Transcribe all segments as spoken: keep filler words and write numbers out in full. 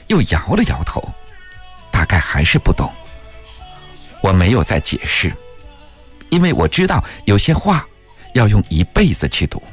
又摇了摇头，大概还是不懂。我没有再解释，因为我知道有些话要用一辈子去读。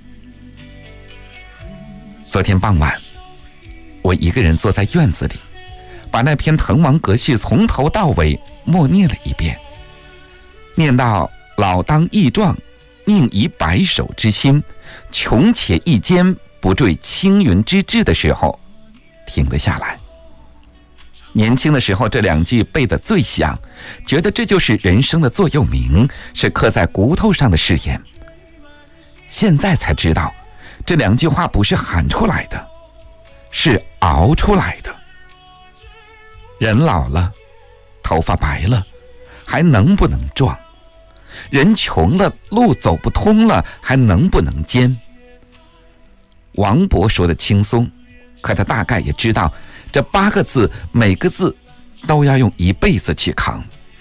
昨天傍晚，我一个人坐在院子里，把那篇《滕王阁序》从头到尾默念了一遍，念到老当益壮，宁以白首之心，穷且益坚，不坠青云之志的时候，停了下来。年轻的时候这两句背得最响，觉得这就是人生的座右铭，是刻在骨头上的誓言。现在才知道，这两句话不是喊出来的，是熬出来的。人老了，头发白了，还能不能壮？人穷了，路走不通了，还能不能坚？王勃说的轻松，可他大概也知道这八个字每个字都要用一辈子去扛。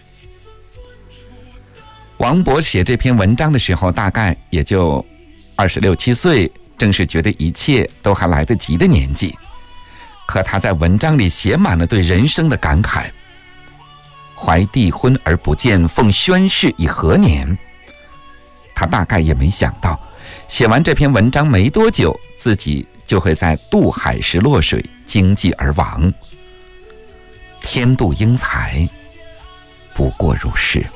王勃写这篇文章的时候大概也就二十六七岁，正是觉得一切都还来得及的年纪。可他在文章里写满了对人生的感慨。怀帝婚而不见，奉宣室以何年？他大概也没想到，写完这篇文章没多久，自己就会在渡海时落水，经济而亡。天妒英才，不过如是。